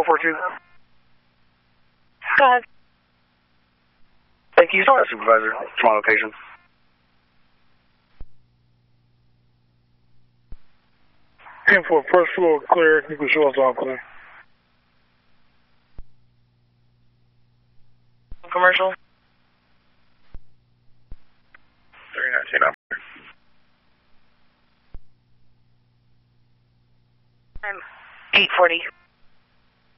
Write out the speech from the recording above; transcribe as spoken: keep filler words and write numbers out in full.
four two. Go ahead. Thank you. Sorry, Supervisor. It's my location. ten four, first floor clear. You can show us all clear. Commercial. three nineteen up. I'm eight forty.